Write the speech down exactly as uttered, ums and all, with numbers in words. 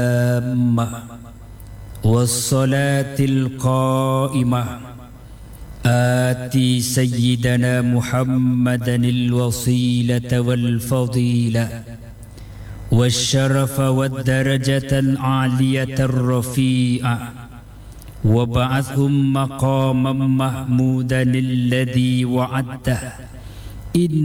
والصلاة القائمة آتي سيدنا محمدا الوسيلة والفضيلة والشرف والدرجة العالية الرفيعة وبعثهم مقاما محمودا الذي وعده.